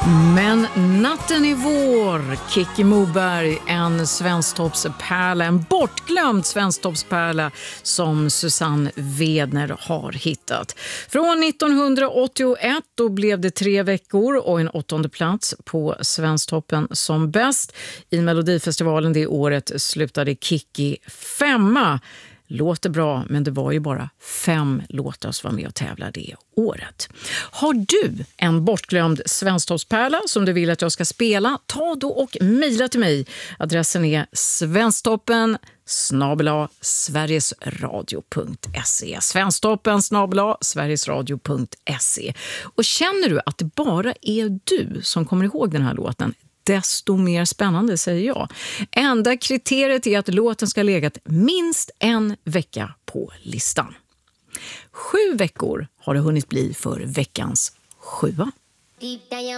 Men natten är vår, Kikki Moberg, en svensktoppspärla, en bortglömd svensktoppspärla som Susanne Wedner har hittat. Från 1981 då blev det 3 veckor och en 8:e plats på Svensktoppen som bäst. I Melodifestivalen det året slutade Kikki 5:a. Låter bra, men det var ju bara 5 låtar som var med och tävlade det året. Har du en bortglömd svensktoppspärla som du vill att jag ska spela? Ta då och mejla till mig. Adressen är svensktoppen@sverigesradio.se. svensktoppen@sverigesradio.se. Och känner du att det bara är du som kommer ihåg den här låten, desto mer spännande, säger jag. Enda kriteriet är att låten ska ha legat minst en vecka på listan. 7 veckor har det hunnit bli för veckans 7:a.